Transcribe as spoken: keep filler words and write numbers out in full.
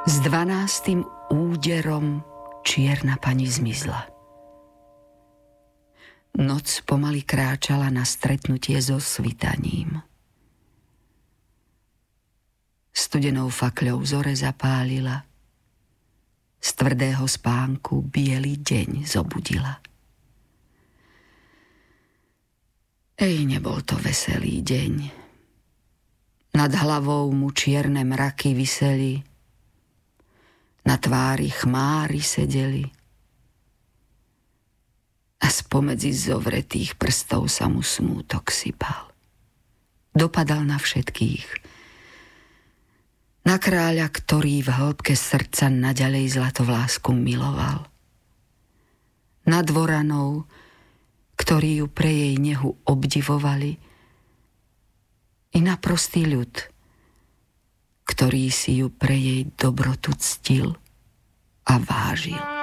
S dvanástym úderom čierna pani zmizla. Noc pomaly kráčala na stretnutie so svitaním. Studenou fakľou zore zapálila, z tvrdého spánku biely deň zobudila. Ej, nebol to veselý deň. Nad hlavou mu čierne mraky viseli, na tvári chmáry sedeli a spomedzi zovretých prstov sa mu smútok sypal. Dopadal na všetkých. Na kráľa, ktorý v hĺbke srdca naďalej zlatovlásku miloval. Na dvoranov, ktorí ju pre jej nehu obdivovali, i na prostý ľud, ktorý si ju pre jej dobrotu ctil a vážil.